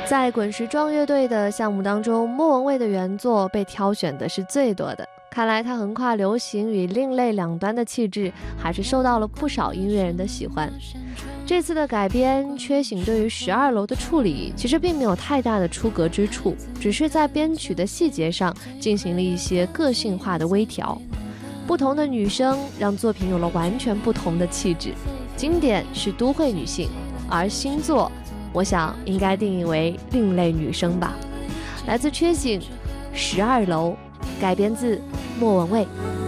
在滚石壮乐队的项目当中，莫文蔚的原作被挑选的是最多的。看来他横跨流行与另类两端的气质，还是受到了不少音乐人的喜欢。这次的改编，缺醒对于12楼的处理其实并没有太大的出格之处，只是在编曲的细节上进行了一些个性化的微调。不同的女声让作品有了完全不同的气质。经典是都会女性，而新作我想应该定义为另类女声吧。来自缺醒12楼，改编自莫文蔚。